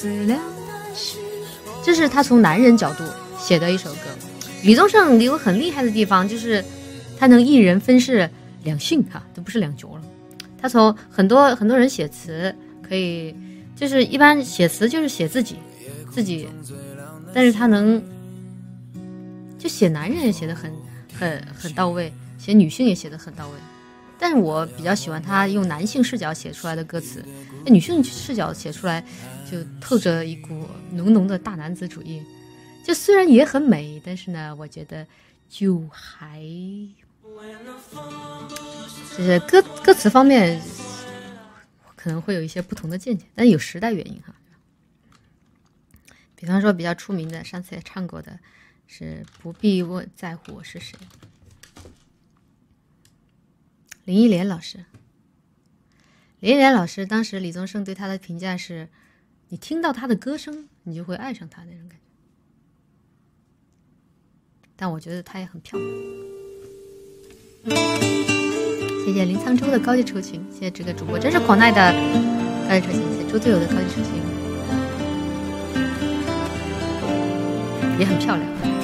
这是他从男人角度写的一首歌。李宗盛有很厉害的地方，就是他能一人分饰两性哈，都不是两角了。他从很多人写词可以，就是一般写词就是写自己，但是他能就写男人也写得很到位，写女性也写得很到位。但是我比较喜欢他用男性视角写出来的歌词，女性视角写出来就透着一股浓浓的大男子主义。就虽然也很美，但是呢，我觉得就还就是歌词方面可能会有一些不同的见解，但是有时代原因哈。比方说比较出名的，上次也唱过的是不必在乎我是谁，林忆莲老师。林忆莲老师当时李宗盛对她的评价是，你听到她的歌声你就会爱上她那种感觉。但我觉得她也很漂亮。谢谢林沧州的高级抽琴，谢谢这个主播真是狂奈的高级抽琴，谢谢猪队友的高级抽琴，也很漂亮。